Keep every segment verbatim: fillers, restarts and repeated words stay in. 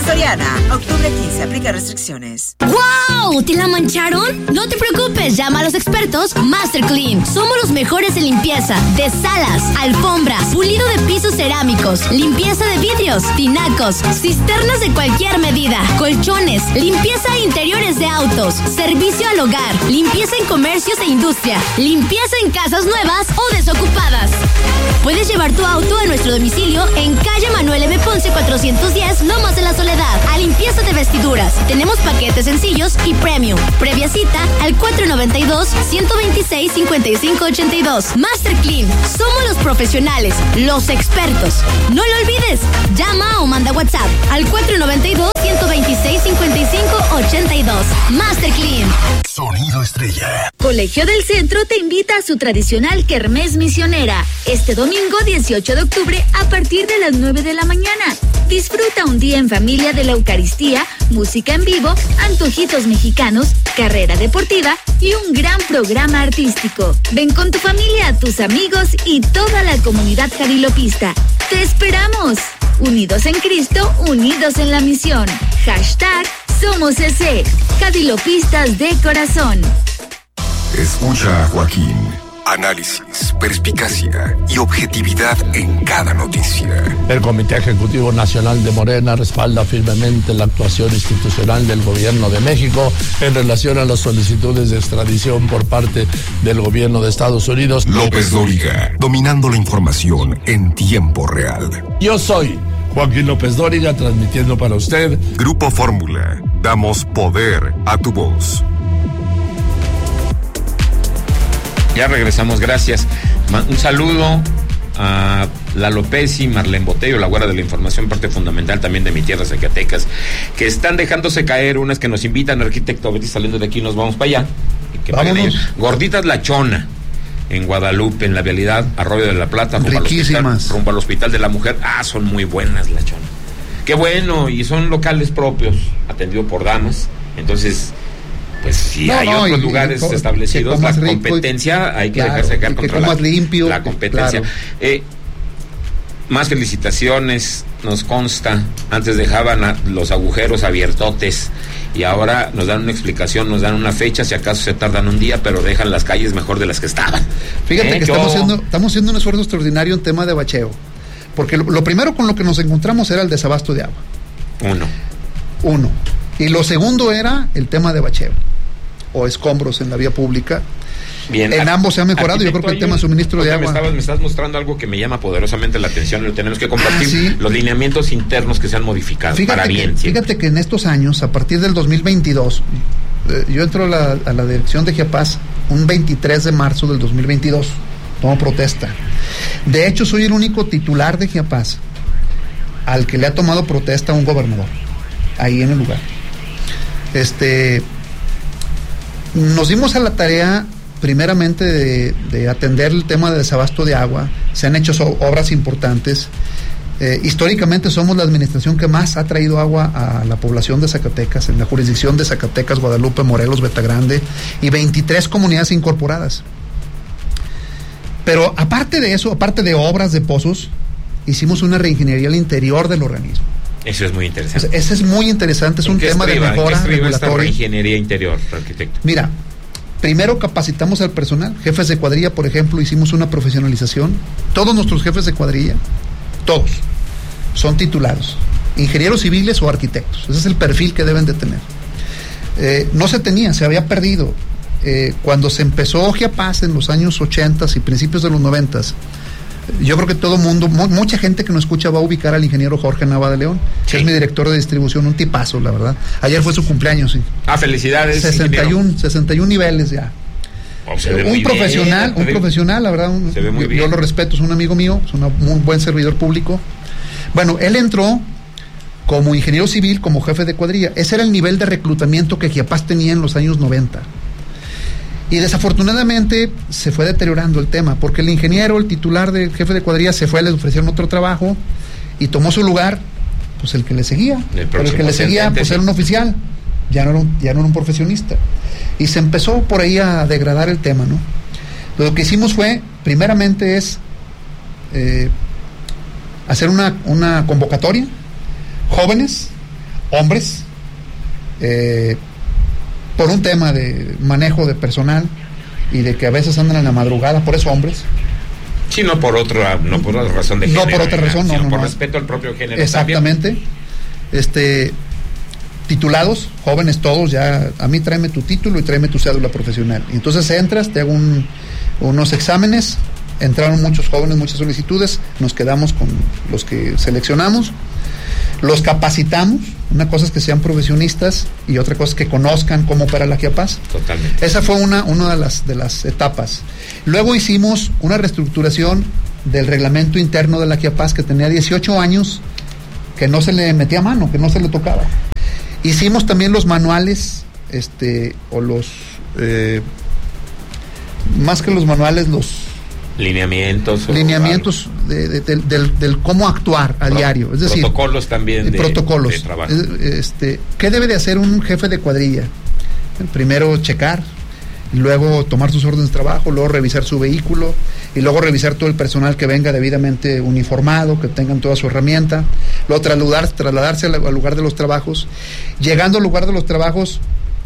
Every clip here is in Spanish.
Soriana, octubre quince, aplica restricciones. ¡Wow! ¿Te la mancharon? No te preocupes, llama a los expertos Master Clean. Somos los mejores en limpieza de salas, alfombras, pulido de pisos cerámicos, limpieza de vidrios, tinacos, cisternas de cualquier medida, colchones, limpieza de interiores de autos, servicio al hogar, limpieza en comercios e industria, limpieza en casas nuevas o desocupadas. Puedes llevar tu auto a nuestro domicilio en calle Manuel M. Ponce cuatrocientos diez, Lomas de la Soledad, a limpieza de vestiduras. Tenemos paquetes sencillos y premium. Previa cita al cuatro noventa y dos, ciento veintiséis, cincuenta y cinco ochenta y dos. Master Clean, somos los profesionales, los expertos. No lo olvides, llama o manda WhatsApp al cuatro noventa y dos, ciento veintiséis, cincuenta y cinco ochenta y dos. Master Clean. Sonido Estrella. Colegio del Centro te invita a su tradicional kermés misionera este domingo dieciocho de octubre a partir de las nueve de la mañana. Disfruta un día en familia de la Eucaristía, música en vivo, antojitos mexicanos, carrera deportiva y un gran programa artístico. Ven con tu familia, tus amigos y toda la comunidad jarilopista. ¡Te esperamos! Unidos en Cristo, unidos en la misión. Hashtag Somos ese. Jadilopistas de corazón. Escucha a Joaquín. Análisis, perspicacia y objetividad en cada noticia. El Comité Ejecutivo Nacional de Morena respalda firmemente la actuación institucional del Gobierno de México en relación a las solicitudes de extradición por parte del Gobierno de Estados Unidos. López Dóriga, dominando la información en tiempo real. Yo soy Joaquín López Dóriga, transmitiendo para usted Grupo Fórmula. Damos poder a tu voz. Ya regresamos, gracias. Un saludo a Lalo Pesci, Marlene Botello, la guarda de la información, parte fundamental también de mi tierra, Zacatecas, que están dejándose caer unas que nos invitan, arquitecto, a ver si saliendo de aquí nos vamos para allá. Que Gorditas La Chona, en Guadalupe, en la vialidad Arroyo de la Plata, rumbo al, hospital, rumbo al Hospital de la Mujer. Ah, son muy buenas La Chona. Qué bueno, y son locales propios, atendido por damas, entonces... Pues si no, hay no, otros y, lugares y, establecidos, la competencia y, hay que claro, dejarse caer contra la, limpio, la competencia. Claro. Eh, más felicitaciones, nos consta, antes dejaban a los agujeros abiertotes y ahora nos dan una explicación, nos dan una fecha, si acaso se tardan un día, pero dejan las calles mejor de las que estaban. Fíjate ¿Eh? que Yo... estamos haciendo, estamos haciendo un esfuerzo extraordinario en tema de bacheo, porque lo, lo primero con lo que nos encontramos era el desabasto de agua. Uno. Uno. Y lo segundo era el tema de bacheo o escombros en la vía pública. Bien, en ambos se ha mejorado. Yo creo que el tema de suministro de agua. Me, estabas, me estás mostrando algo que me llama poderosamente la atención y lo tenemos que compartir. Ah, ¿sí? Los lineamientos internos que se han modificado fíjate para que, bien. Fíjate siempre. que en estos años, a partir del dos mil veintidós, eh, yo entro a la, a la dirección de Giapaz un veintitrés de marzo del dos mil veintidós. Tomo protesta. De hecho, soy el único titular de Giapaz al que le ha tomado protesta a un gobernador ahí en el lugar. Este, nos dimos a la tarea primeramente de, de atender el tema de desabasto de agua. Se han hecho so, obras importantes. Eh, históricamente somos la administración que más ha traído agua a la población de Zacatecas, en la jurisdicción de Zacatecas, Guadalupe, Morelos, Betagrande y veintitrés comunidades incorporadas. Pero aparte de eso, aparte de obras de pozos, hicimos una reingeniería al interior del organismo. Eso es muy interesante. Ese es muy interesante, es un tema estriba, de mejora regulatoria. Ingeniería interior, arquitecto. Mira, primero capacitamos al personal, jefes de cuadrilla, por ejemplo, hicimos una profesionalización. Todos nuestros jefes de cuadrilla, todos, son titulados, ingenieros civiles o arquitectos. Ese es el perfil que deben de tener. Eh, no se tenía, se había perdido. Eh, cuando se empezó Giapaz en los años ochentas y principios de los noventas, yo creo que todo mundo, mu- mucha gente que nos escucha va a ubicar al ingeniero Jorge Nava de León, sí. que es mi director de distribución, un tipazo, la verdad. Ayer fue su cumpleaños, sí. Ah, felicidades. sesenta y uno, sesenta y uno niveles ya. Oh, se ve un muy profesional, bien, un profesional, la verdad, un, se ve muy yo, bien. yo lo respeto, es un amigo mío, es un muy buen servidor público. Bueno, él entró como ingeniero civil, como jefe de cuadrilla. Ese era el nivel de reclutamiento que Giapaz tenía en los años noventa. Y desafortunadamente se fue deteriorando el tema, porque el ingeniero, el titular del jefe de cuadrilla, se fue, les ofrecieron otro trabajo y tomó su lugar, pues el que le seguía. El Pero el que le seguía, pues sí. era un oficial, ya no era un, ya no era un profesionista. Y se empezó por ahí a degradar el tema, ¿no? Lo que hicimos fue, primeramente es eh, hacer una, una convocatoria, jóvenes, hombres, eh, por un tema de manejo de personal y de que a veces andan en la madrugada, por eso hombres. Sí, no por otra, no por otra razón de género. No por otra razón, no, sino no, por no. respeto al propio género. Exactamente. También. Este, titulados, jóvenes todos, ya, a mí tráeme tu título y tráeme tu cédula profesional. Y entonces entras, te hago un, unos exámenes, entraron muchos jóvenes, muchas solicitudes, nos quedamos con los que seleccionamos, los capacitamos, una cosa es que sean profesionistas y otra cosa es que conozcan cómo opera la Chiapas. Totalmente. Esa fue una, una de las, de las etapas. Luego hicimos una reestructuración del reglamento interno de la Chiapas, que tenía dieciocho años, que no se le metía mano, que no se le tocaba. Hicimos también los manuales, este, o los, eh, más que los manuales, los lineamientos. Lineamientos de, de, de, del, del cómo actuar a Pro, diario. Es decir, protocolos también de, protocolos. de trabajo. Este, ¿qué debe de hacer un jefe de cuadrilla? Primero checar, luego tomar sus órdenes de trabajo, luego revisar su vehículo y luego revisar todo el personal que venga debidamente uniformado, que tengan toda su herramienta, luego trasladar, trasladarse al, al lugar de los trabajos. Llegando al lugar de los trabajos,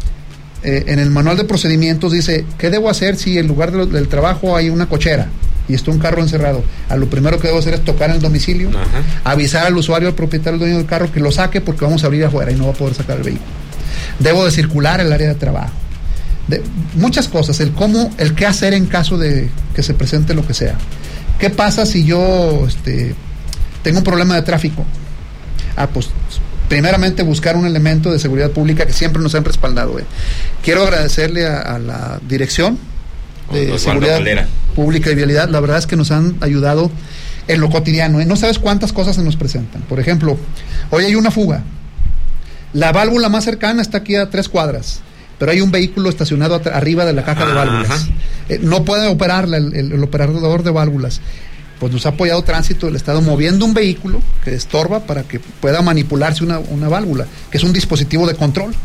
eh, en el manual de procedimientos dice, ¿qué debo hacer si en lugar de lo, del trabajo hay una cochera y está un carro encerrado? A lo primero que debo hacer es tocar en el domicilio, ajá, avisar al usuario, al propietario, al dueño del carro, que lo saque porque vamos a abrir afuera y no va a poder sacar el vehículo. Debo de circular el área de trabajo. De, muchas cosas, el cómo, el qué hacer en caso de que se presente lo que sea. ¿Qué pasa si yo este, tengo un problema de tráfico? Ah, pues primeramente buscar un elemento de seguridad pública que siempre nos han respaldado. Eh. Quiero agradecerle a, a la dirección de Osvaldo Seguridad Valera. Pública y Vialidad. La verdad es que nos han ayudado en lo cotidiano. ¿eh? No sabes cuántas cosas se nos presentan. Por ejemplo, hoy hay una fuga. La válvula más cercana está aquí a tres cuadras, pero hay un vehículo estacionado at- arriba de la caja ah, de válvulas. Eh, no puede operarla el, el, el operador de válvulas. Pues nos ha apoyado Tránsito del Estado moviendo un vehículo que estorba para que pueda manipularse una, una válvula, que es un dispositivo de control.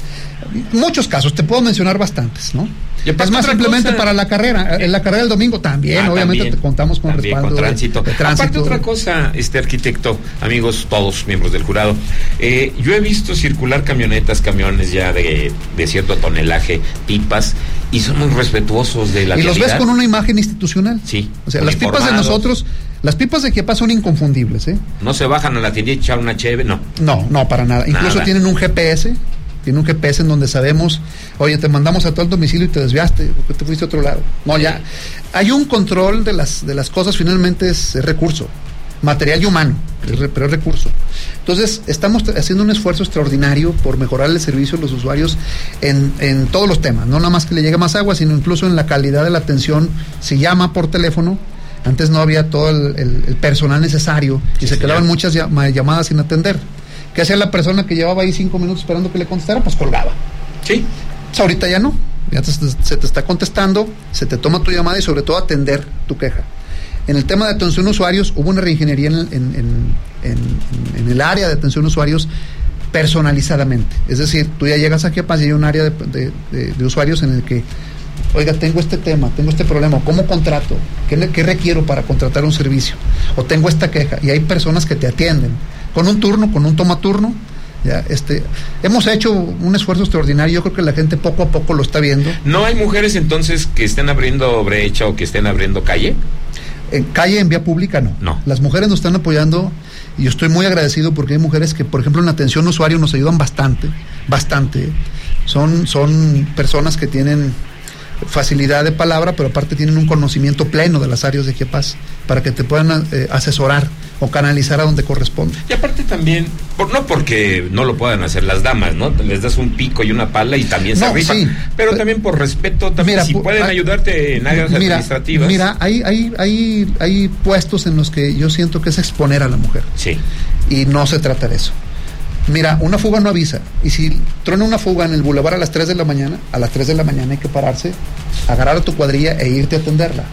Muchos casos, te puedo mencionar bastantes, ¿no? Es más, simplemente cosa, para la carrera, en la carrera del domingo también, ah, obviamente también, contamos con también, respaldo con tránsito. De, de tránsito. Aparte otra cosa, este arquitecto, amigos todos miembros del jurado, eh, yo he visto circular camionetas, camiones ya de, de cierto tonelaje, pipas, y son muy respetuosos de la y vialidad. Los ves con una imagen institucional. Sí. O sea, las pipas de nosotros, las pipas de Chiapas son inconfundibles, ¿eh? No se bajan a la tienda y echar una cheve, no. No, no, para nada. Incluso nada. Tienen un G P S. Tiene un G P S en donde sabemos, oye, te mandamos a todo el domicilio y te desviaste, porque te fuiste a otro lado. No, ya. Hay un control de las de las cosas, finalmente es, es recurso, material y humano, es re, pero es recurso. Entonces, estamos haciendo un esfuerzo extraordinario por mejorar el servicio a los usuarios en, en todos los temas, no nada más que le llegue más agua, sino incluso en la calidad de la atención. Si llama por teléfono, antes no había todo el, el, el personal necesario y sí, se quedaban muchas llamadas sin atender. ¿Qué hacía la persona que llevaba ahí cinco minutos esperando que le contestara? Pues colgaba. Sí. Pues ahorita ya no. Ya te, se te está contestando, se te toma tu llamada y sobre todo atender tu queja. En el tema de atención a usuarios, hubo una reingeniería en, en, en, en, en el área de atención a usuarios personalizadamente. Es decir, tú ya llegas aquí a Paz y hay un área de, de, de, de usuarios en el que, oiga, tengo este tema, tengo este problema, ¿cómo contrato? ¿Qué, qué requiero para contratar un servicio? O tengo esta queja, y hay personas que te atienden con un turno, con un toma turno. Ya, este, hemos hecho un esfuerzo extraordinario. Yo creo que la gente poco a poco lo está viendo. ¿No hay mujeres entonces que estén abriendo brecha o que estén abriendo calle? En calle, en vía pública, no. No. Las mujeres nos están apoyando y yo estoy muy agradecido porque hay mujeres que, por ejemplo, en atención a usuario nos ayudan bastante, bastante. Son, son personas que tienen facilidad de palabra, pero aparte tienen un conocimiento pleno de las áreas de Chiapas para que te puedan eh, asesorar o canalizar a donde corresponde. Y aparte también, por, no porque no lo puedan hacer las damas, ¿no? Les das un pico y una pala y también se no, rifan, sí, pero, pero también por respeto, también mira, si pueden hay, ayudarte en áreas mira, administrativas. Mira, hay, hay, hay, hay puestos en los que yo siento que es exponer a la mujer. Sí. Y no se trata de eso. Mira, una fuga no avisa. Y si truena una fuga en el bulevar a las tres de la mañana, a las tres de la mañana hay que pararse, agarrar a tu cuadrilla e irte a atenderla.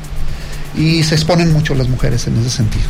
Y se exponen mucho las mujeres en ese sentido.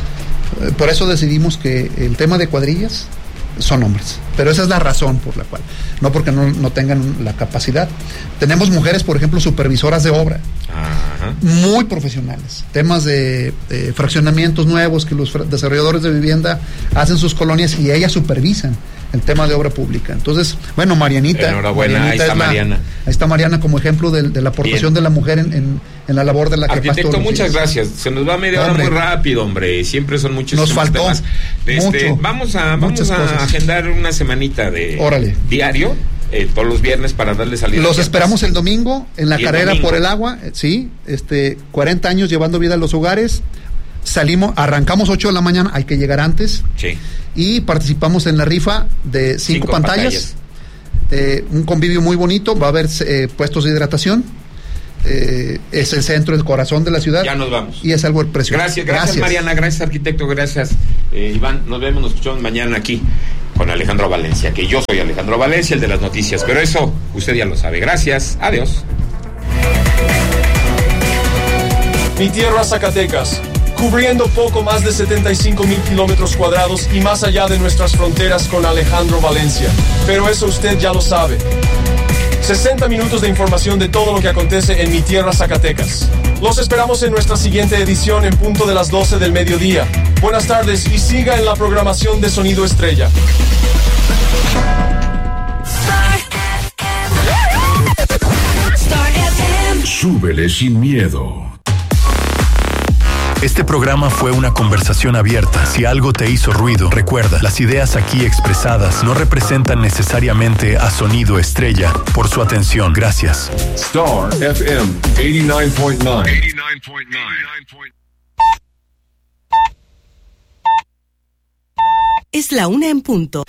Por eso decidimos que el tema de cuadrillas son hombres. Pero esa es la razón por la cual. No porque no, no tengan la capacidad. Tenemos mujeres, por ejemplo, supervisoras de obra. Ajá. Muy profesionales. Temas de, de fraccionamientos nuevos que los fra- desarrolladores de vivienda hacen sus colonias y ellas supervisan el tema de obra pública. Entonces, bueno, Marianita. Enhorabuena, Marianita ahí está la, Mariana. Ahí está Mariana como ejemplo de, de la aportación Bien. de la mujer en, en, en la labor de la que pasa. Arquitecto, muchas gracias. Se nos va media hombre. hora muy rápido, hombre. Siempre son muchos Nos faltó temas. Este, mucho, vamos a, vamos a cosas. agendar una semanita de Órale. diario. Eh, todos los viernes para darle salida. Los esperamos el domingo en la carrera domingo. por el agua, sí, este, cuarenta años llevando vida a los hogares. Salimos, arrancamos ocho de la mañana, hay que llegar antes. Sí. Y participamos en la rifa de cinco, cinco pantallas. pantallas. Eh, un convivio muy bonito, va a haber eh, puestos de hidratación. Eh, es el centro, el corazón de la ciudad. Ya nos vamos. Y es algo precioso. Gracias, gracias, gracias. Mariana, gracias arquitecto, gracias eh, Iván. Nos vemos, nos escuchamos mañana aquí con Alejandro Valencia, que yo soy Alejandro Valencia, el de las noticias, pero eso usted ya lo sabe. Gracias, adiós. Mi tierra Zacatecas, cubriendo poco más de setenta y cinco mil kilómetros cuadrados y más allá de nuestras fronteras con Alejandro Valencia. Pero eso usted ya lo sabe. sesenta minutos de información de todo lo que acontece en mi tierra Zacatecas. Los esperamos en nuestra siguiente edición en punto de las doce del mediodía. Buenas tardes y siga en la programación de Sonido Estrella. Súbele sin miedo. Este programa fue una conversación abierta. Si algo te hizo ruido, recuerda, las ideas aquí expresadas no representan necesariamente a Sonido Estrella. Por su atención, gracias. Star F M ochenta y nueve punto nueve. Es la una en punto.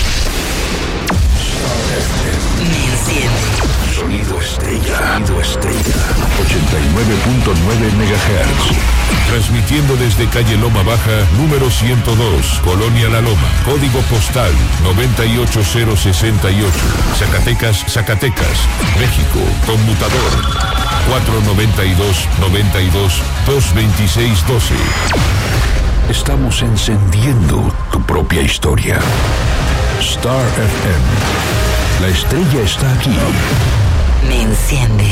Me enciende. Sonido Estrella. Sonido Estrella. ochenta y nueve punto nueve megahertz. Transmitiendo desde calle Loma Baja, número ciento dos, Colonia La Loma. Código postal noventa y ocho cero sesenta y ocho. Zacatecas, Zacatecas, México. Conmutador cuatro noventa y dos, noventa y dos, dos veintiséis doce. Estamos encendiendo tu propia historia. Star F M. La estrella está aquí. Me enciende.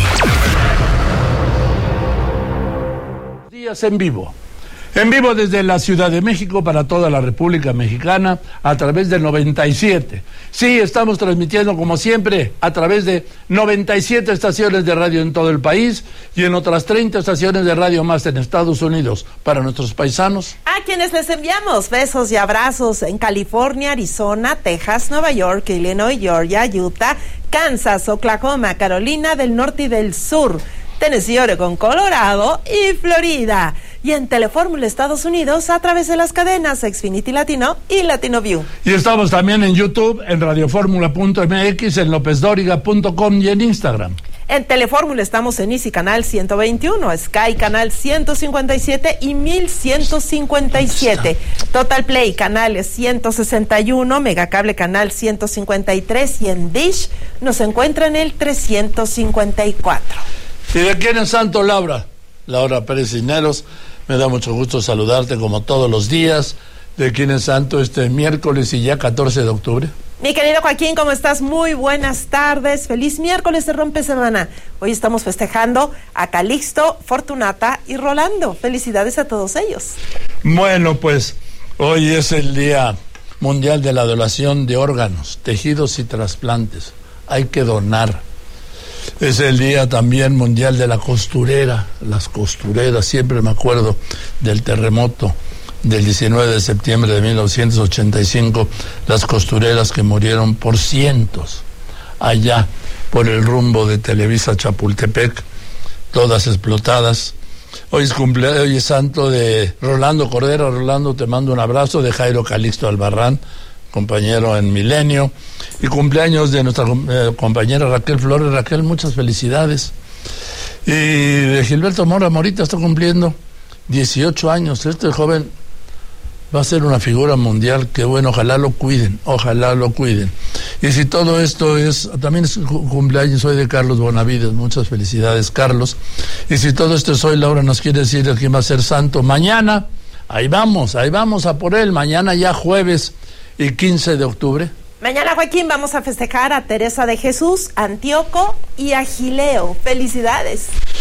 Días en vivo. En vivo desde la Ciudad de México para toda la República Mexicana a través del noventa y siete. Sí, estamos transmitiendo como siempre a través de noventa y siete estaciones de radio en todo el país y en otras treinta estaciones de radio más en Estados Unidos para nuestros paisanos. A quienes les enviamos besos y abrazos en California, Arizona, Texas, Nueva York, Illinois, Georgia, Utah, Kansas, Oklahoma, Carolina del Norte y del Sur, Tennessee, Oregon, Colorado y Florida. Y en Telefórmula Estados Unidos a través de las cadenas Xfinity Latino y Latino View. Y estamos también en YouTube, en radioformula punto m x, en lopez dóriga punto com y en Instagram. En Telefórmula estamos en Easy Canal ciento veintiuno, Sky Canal ciento cincuenta y siete y mil ciento cincuenta y siete. Total Play Canales ciento sesenta y uno, Megacable Canal ciento cincuenta y tres y en Dish nos encuentra en el trescientos cincuenta y cuatro. ¿Y de quién es Santo Laura? Laura Pérez Cisneros, me da mucho gusto saludarte como todos los días. ¿De quién es Santo este miércoles y ya catorce de octubre? Mi querido Joaquín, ¿cómo estás? Muy buenas tardes. Feliz miércoles de rompe semana. Hoy estamos festejando a Calixto, Fortunata y Rolando. Felicidades a todos ellos. Bueno, pues hoy es el Día Mundial de la Donación de Órganos, Tejidos y Trasplantes. Hay que donar. Es el Día también Mundial de la Costurera, las costureras. Siempre me acuerdo del terremoto del diecinueve de septiembre de mil novecientos ochenta y cinco, las costureras que murieron por cientos allá por el rumbo de Televisa Chapultepec, todas explotadas. Hoy es cumpleaños, hoy es santo de Rolando Cordero. Rolando, te mando un abrazo. De Jairo Calixto Albarrán, compañero en Milenio, y cumpleaños de nuestra eh, compañera Raquel Flores. Raquel, muchas felicidades. Y de Gilberto Mora Morita está cumpliendo dieciocho años. Este joven va a ser una figura mundial. Que bueno, ojalá lo cuiden, ojalá lo cuiden. Y si todo esto es, también es cumpleaños hoy de Carlos Bonavides, muchas felicidades, Carlos. Y si todo esto es hoy, Laura nos quiere decir quién va a ser santo mañana. Ahí vamos, ahí vamos a por él, mañana ya jueves y quince de octubre. Mañana, Joaquín, vamos a festejar a Teresa de Jesús, Antíoco y a Gileo. Felicidades.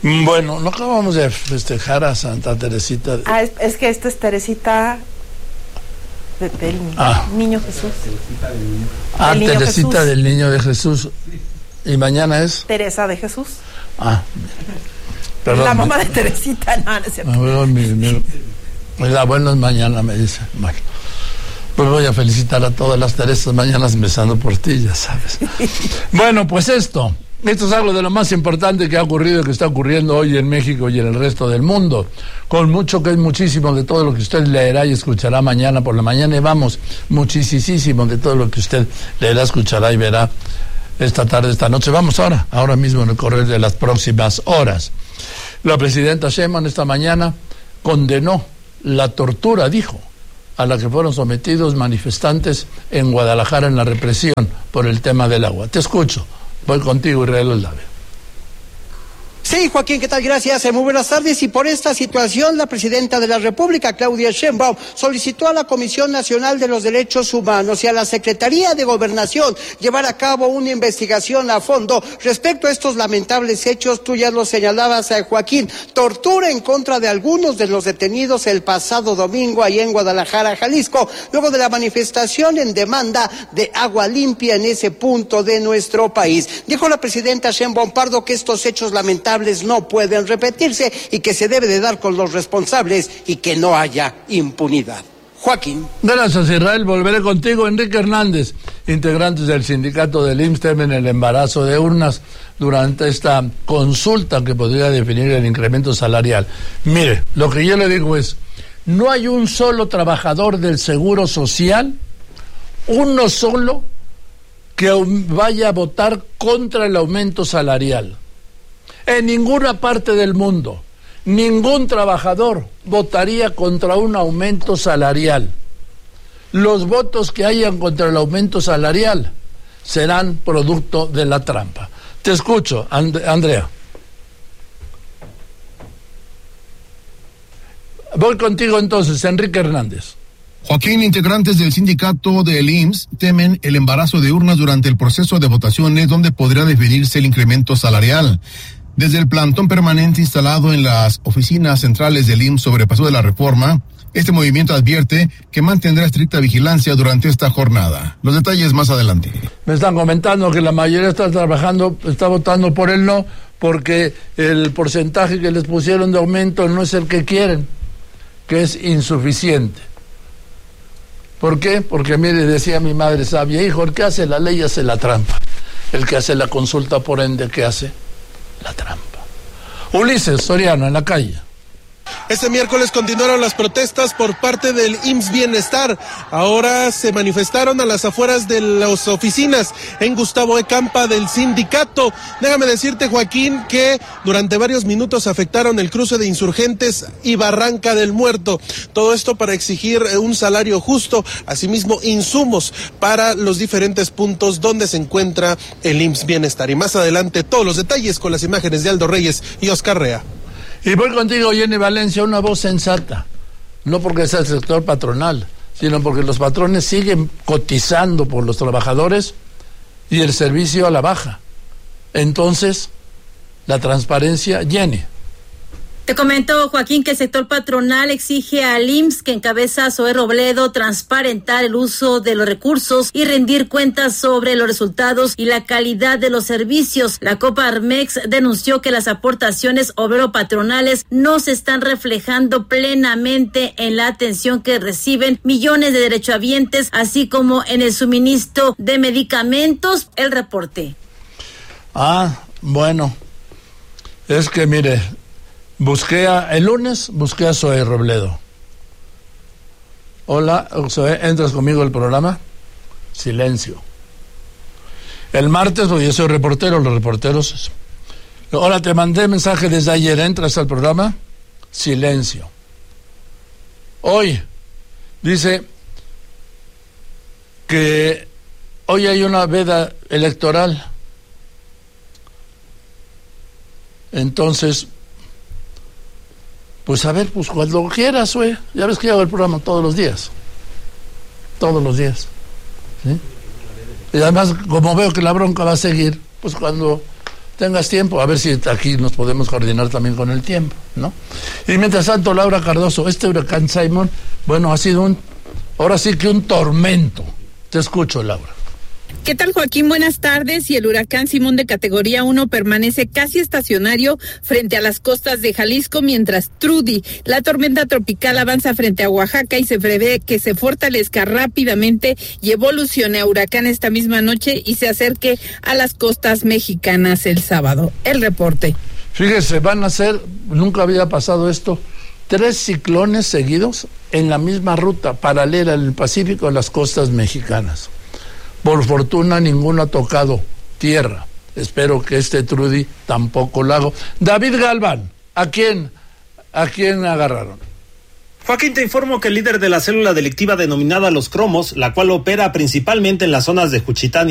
Bueno, no acabamos de festejar a Santa Teresita. De... Ah, es, es que esta es Teresita de, del ah. Niño Jesús. Ah, del Teresita Jesús. del Niño de Jesús. ¿Y mañana es? Teresa de Jesús. Ah, perdón. La mamá de Teresita, no, no es cierto. No, mi, mi, la buena es mañana, me dice. Bueno, pues voy a felicitar a todas las Teresas mañana empezando por ti, ya sabes. Bueno, pues esto. Esto es algo de lo más importante que ha ocurrido y que está ocurriendo hoy en México y en el resto del mundo. Con mucho que es muchísimo de todo lo que usted leerá y escuchará mañana por la mañana. Y vamos, muchísimo de todo lo que usted leerá, escuchará y verá esta tarde, esta noche. Vamos ahora, ahora mismo en el correr de las próximas horas. La presidenta Sheinbaum esta mañana condenó la tortura, dijo, a la que fueron sometidos manifestantes en Guadalajara en la represión por el tema del agua. Te escucho. Voy contigo, Israel Olave. Sí, Joaquín, ¿qué tal? Gracias. Muy buenas tardes. Y por esta situación, la presidenta de la República, Claudia Sheinbaum, solicitó a la Comisión Nacional de los Derechos Humanos y a la Secretaría de Gobernación llevar a cabo una investigación a fondo respecto a estos lamentables hechos. Tú ya lo señalabas, eh, Joaquín, tortura en contra de algunos de los detenidos el pasado domingo ahí en Guadalajara, Jalisco, luego de la manifestación en demanda de agua limpia en ese punto de nuestro país. Dijo la presidenta Sheinbaum Pardo que estos hechos lamentables no pueden repetirse y que se debe de dar con los responsables y que no haya impunidad. Joaquín. Gracias, Israel. Volveré contigo. Enrique Hernández. Integrantes del sindicato del I M S S temen el embarazo de urnas durante esta consulta que podría definir el incremento salarial. Mire, lo que yo le digo es, no hay un solo trabajador del Seguro Social, uno solo, que vaya a votar contra el aumento salarial. En ninguna parte del mundo, ningún trabajador votaría contra un aumento salarial. Los votos que hayan contra el aumento salarial serán producto de la trampa. Te escucho, And- Andrea. Voy contigo entonces, Enrique Hernández. Joaquín, integrantes del sindicato del I M S S temen el embarazo de urnas durante el proceso de votaciones donde podría definirse el incremento salarial. Desde el plantón permanente instalado en las oficinas centrales del I M S S sobre Paso de la Reforma, este movimiento advierte que mantendrá estricta vigilancia durante esta jornada. Los detalles más adelante. Me están comentando que la mayoría está trabajando, está votando por el no, porque el porcentaje que les pusieron de aumento no es el que quieren, que es insuficiente. ¿Por qué? Porque, mire, decía mi madre sabia, hijo, el que hace la ley hace la trampa. El que hace la consulta, por ende, ¿qué hace? La trampa. Ulises Soriano, en la calle. Este miércoles continuaron las protestas por parte del I M S S Bienestar. Ahora se manifestaron a las afueras de las oficinas en Gustavo E. Campa del sindicato. Déjame decirte, Joaquín, que durante varios minutos afectaron el cruce de Insurgentes y Barranca del Muerto. Todo esto para exigir un salario justo, asimismo insumos para los diferentes puntos donde se encuentra el I M S S Bienestar. Y más adelante todos los detalles con las imágenes de Aldo Reyes y Oscar Rea. Y voy contigo, Jenny Valencia, una voz sensata, no porque sea el sector patronal, sino porque los patrones siguen cotizando por los trabajadores y el servicio a la baja. Entonces, la transparencia, Jenny. Te comento, Joaquín, que el sector patronal exige al I M S S, que encabeza Zoé Robledo, transparentar el uso de los recursos y rendir cuentas sobre los resultados y la calidad de los servicios. La Coparmex denunció que las aportaciones obrero-patronales no se están reflejando plenamente en la atención que reciben millones de derechohabientes, así como en el suministro de medicamentos. El reporte. Ah, bueno, es que mire... Busqué a, el lunes, busqué a Zoé Robledo. Hola, Zoé, ¿entras conmigo al programa? Silencio. El martes, porque yo soy reportero, los reporteros... Hola, te mandé mensaje desde ayer, ¿entras al programa? Silencio. Hoy, dice que hoy hay una veda electoral. Entonces... Pues a ver, pues cuando quieras, güey. Ya ves que yo hago el programa todos los días. Todos los días. ¿Sí? Y además, como veo que la bronca va a seguir, pues cuando tengas tiempo, a ver si aquí nos podemos coordinar también con el tiempo, ¿no? Y mientras tanto, Laura Cardoso, este huracán Simon, bueno, ha sido un, ahora sí que un tormento. Te escucho, Laura. ¿Qué tal, Joaquín? Buenas tardes. Y el huracán Simón de categoría uno permanece casi estacionario frente a las costas de Jalisco, mientras Trudy, la tormenta tropical, avanza frente a Oaxaca y se prevé que se fortalezca rápidamente y evolucione a huracán esta misma noche y se acerque a las costas mexicanas el sábado. El reporte. Fíjese, van a ser, nunca había pasado esto, tres ciclones seguidos en la misma ruta, paralela en el Pacífico a las costas mexicanas. Por fortuna ninguno ha tocado tierra. Espero que este Trudy tampoco lo haga. David Galván, ¿a quién, a quién agarraron? Joaquín, te informo que el líder de la célula delictiva denominada Los Cromos, la cual opera principalmente en las zonas de Juchitán